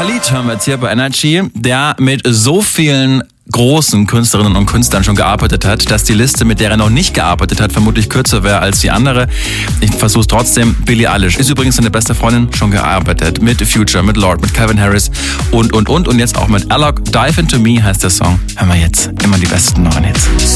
Khalid hören wir jetzt hier bei Energy, der mit so vielen großen Künstlerinnen und Künstlern schon gearbeitet hat, dass die Liste, mit der er noch nicht gearbeitet hat, vermutlich kürzer wäre als die andere. Ich versuche es trotzdem. Billie Eilish ist übrigens seine beste Freundin, schon gearbeitet. Mit Future, mit Lorde, mit Calvin Harris und. Und jetzt auch mit Alok. Dive Into Me heißt der Song. Hören wir jetzt immer die besten neuen Hits.